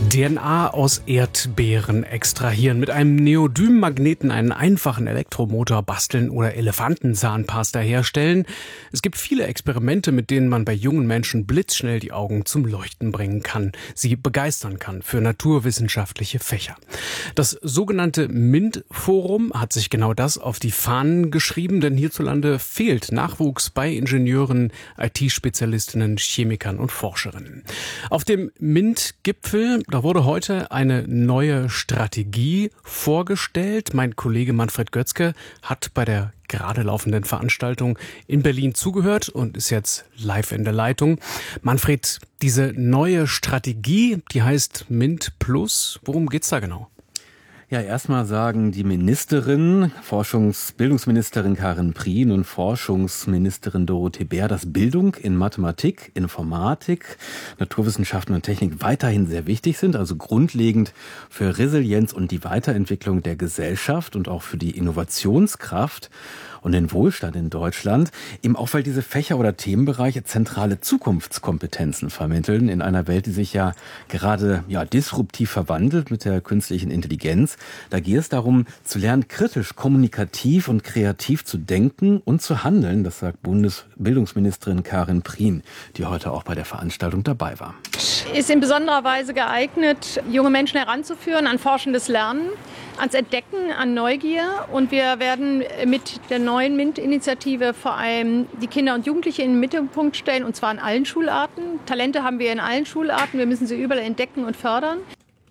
DNA aus Erdbeeren extrahieren, mit einem Neodym-Magneten einen einfachen Elektromotor basteln oder Elefantenzahnpasta herstellen. Es gibt viele Experimente, mit denen man bei jungen Menschen blitzschnell die Augen zum Leuchten bringen kann, sie begeistern kann für naturwissenschaftliche Fächer. Das sogenannte MINT-Forum hat sich genau das auf die Fahnen geschrieben, denn hierzulande fehlt Nachwuchs bei Ingenieuren, IT-Spezialistinnen, Chemikern und Forscherinnen. Auf dem MINT-Gipfel, da wurde heute eine neue Strategie vorgestellt. Mein Kollege Manfred Götzke hat bei der gerade laufenden Veranstaltung in Berlin zugehört und ist jetzt live in der Leitung. Manfred, diese neue Strategie, die heißt MINT Plus. Worum geht's da genau? Ja, erstmal sagen die Ministerin, Bildungsministerin Karin Prien und Forschungsministerin Dorothee Bär, dass Bildung in Mathematik, Informatik, Naturwissenschaften und Technik weiterhin sehr wichtig sind, also grundlegend für Resilienz und die Weiterentwicklung der Gesellschaft und auch für die Innovationskraft und den Wohlstand in Deutschland, eben auch weil diese Fächer oder Themenbereiche zentrale Zukunftskompetenzen vermitteln in einer Welt, die sich ja gerade disruptiv verwandelt mit der künstlichen Intelligenz. Da geht es darum, zu lernen, kritisch, kommunikativ und kreativ zu denken und zu handeln. Das sagt Bundesbildungsministerin Karin Prien, die heute auch bei der Veranstaltung dabei war. Ist in besonderer Weise geeignet, junge Menschen heranzuführen an forschendes Lernen, ans Entdecken, an Neugier. Und wir werden mit der neuen MINT-Initiative vor allem die Kinder und Jugendliche in den Mittelpunkt stellen, und zwar in allen Schularten. Talente haben wir in allen Schularten, wir müssen sie überall entdecken und fördern.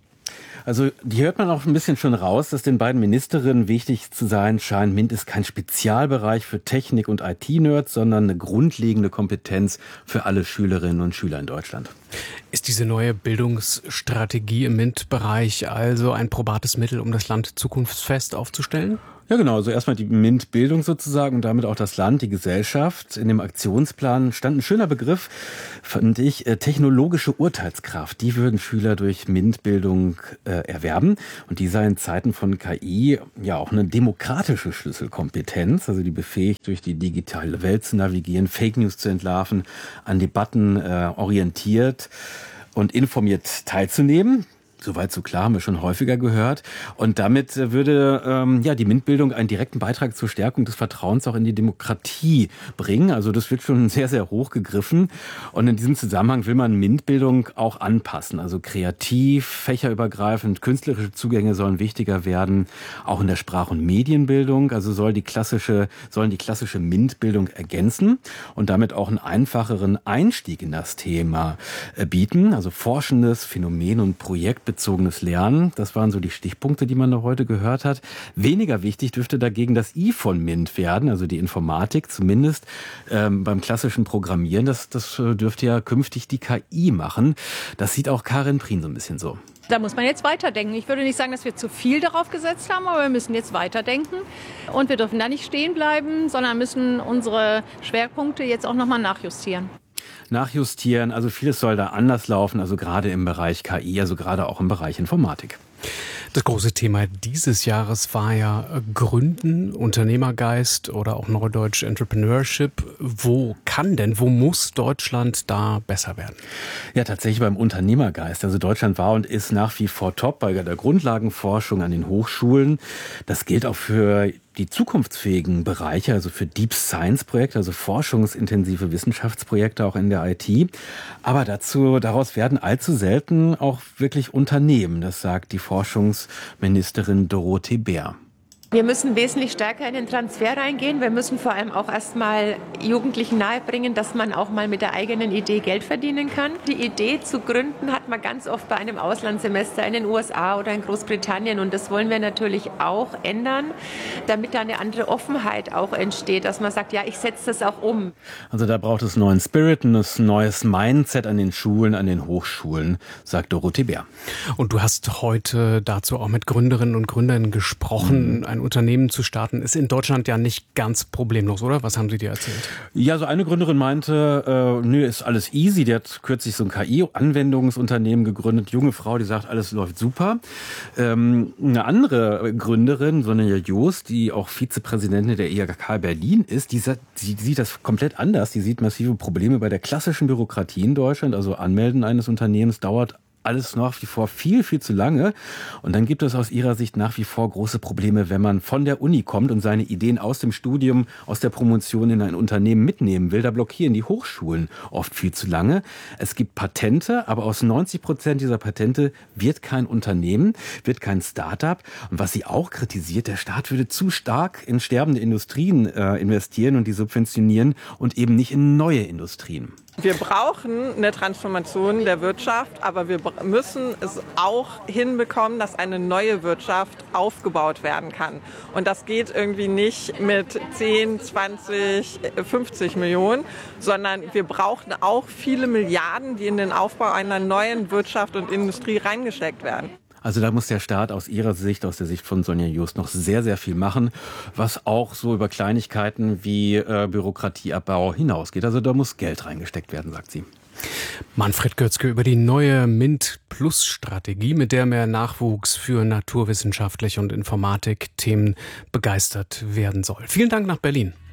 Also die hört man auch ein bisschen schon raus, dass den beiden Ministerinnen wichtig zu sein scheint. MINT ist kein Spezialbereich für Technik- und IT-Nerds, sondern eine grundlegende Kompetenz für alle Schülerinnen und Schüler in Deutschland. Ist diese neue Bildungsstrategie im MINT-Bereich also ein probates Mittel, um das Land zukunftsfest aufzustellen? Ja, genau. Also erstmal die MINT-Bildung sozusagen und damit auch das Land, die Gesellschaft. In dem Aktionsplan stand ein schöner Begriff, fand ich, technologische Urteilskraft. Die würden Schüler durch MINT-Bildung erwerben. Und die sei in Zeiten von KI ja auch eine demokratische Schlüsselkompetenz. Also die befähigt, durch die digitale Welt zu navigieren, Fake News zu entlarven, an Debatten orientiert und informiert teilzunehmen. Soweit so klar, haben wir schon häufiger gehört. Und damit würde die MINT-Bildung einen direkten Beitrag zur Stärkung des Vertrauens auch in die Demokratie bringen. Also das wird schon sehr, sehr hoch gegriffen. Und in diesem Zusammenhang will man MINT-Bildung auch anpassen. Also kreativ, fächerübergreifend, künstlerische Zugänge sollen wichtiger werden. Auch in der Sprach- und Medienbildung. Also sollen die klassische MINT-Bildung ergänzen und damit auch einen einfacheren Einstieg in das Thema bieten. Also forschendes Phänomen und Projektbezogenes Lernen, das waren so die Stichpunkte, die man da heute gehört hat. Weniger wichtig dürfte dagegen das I von MINT werden, also die Informatik, zumindest beim klassischen Programmieren. Das dürfte ja künftig die KI machen. Das sieht auch Karin Prien so ein bisschen so. Da muss man jetzt weiterdenken. Ich würde nicht sagen, dass wir zu viel darauf gesetzt haben, aber wir müssen jetzt weiterdenken. Und wir dürfen da nicht stehen bleiben, sondern müssen unsere Schwerpunkte jetzt auch nochmal nachjustieren. Also vieles soll da anders laufen, also gerade im Bereich KI, also gerade auch im Bereich Informatik. Das große Thema dieses Jahres war ja Gründen, Unternehmergeist oder auch neudeutsch Entrepreneurship. Wo muss Deutschland da besser werden? Ja, tatsächlich beim Unternehmergeist. Also Deutschland war und ist nach wie vor top bei der Grundlagenforschung an den Hochschulen. Das gilt auch für die zukunftsfähigen Bereiche, also für Deep Science Projekte, also forschungsintensive Wissenschaftsprojekte auch in der IT. Aber daraus werden allzu selten auch wirklich Unternehmen. Das sagt die Forschungsministerin Dorothee Bär. Wir müssen wesentlich stärker in den Transfer reingehen. Wir müssen vor allem auch erstmal Jugendlichen nahebringen, dass man auch mal mit der eigenen Idee Geld verdienen kann. Die Idee zu gründen hat man ganz oft bei einem Auslandssemester in den USA oder in Großbritannien. Und das wollen wir natürlich auch ändern, damit da eine andere Offenheit auch entsteht, dass man sagt, ja, ich setze das auch um. Also da braucht es neuen Spirit, ein neues Mindset an den Schulen, an den Hochschulen, sagt Dorothee Bär. Und du hast heute dazu auch mit Gründerinnen und Gründern gesprochen. Ein Unternehmen zu starten, ist in Deutschland ja nicht ganz problemlos, oder? Was haben Sie dir erzählt? Ja, so eine Gründerin meinte, ist alles easy. Die hat kürzlich so ein KI-Anwendungsunternehmen gegründet. Junge Frau, die sagt, alles läuft super. Eine andere Gründerin, Sonja Joost, die auch Vizepräsidentin der IHK Berlin ist, die sieht das komplett anders. Die sieht massive Probleme bei der klassischen Bürokratie in Deutschland. Also Anmelden eines Unternehmens dauert alles nach wie vor viel, viel zu lange. Und dann gibt es aus Ihrer Sicht nach wie vor große Probleme, wenn man von der Uni kommt und seine Ideen aus dem Studium, aus der Promotion in ein Unternehmen mitnehmen will. Da blockieren die Hochschulen oft viel zu lange. Es gibt Patente, aber aus 90% dieser Patente wird kein Unternehmen, wird kein Start-up. Und was sie auch kritisiert, der Staat würde zu stark in sterbende Industrien investieren und die subventionieren und eben nicht in neue Industrien. Wir brauchen eine Transformation der Wirtschaft, aber wir müssen es auch hinbekommen, dass eine neue Wirtschaft aufgebaut werden kann. Und das geht irgendwie nicht mit 10, 20, 50 Millionen, sondern wir brauchen auch viele Milliarden, die in den Aufbau einer neuen Wirtschaft und Industrie reingesteckt werden. Also da muss der Staat aus Ihrer Sicht, aus der Sicht von Sonja Just, noch sehr, sehr viel machen, was auch so über Kleinigkeiten wie Bürokratieabbau hinausgeht. Also da muss Geld reingesteckt werden, sagt sie. Manfred Götzke über die neue MINT-Plus-Strategie, mit der mehr Nachwuchs für naturwissenschaftliche und Informatikthemen begeistert werden soll. Vielen Dank nach Berlin.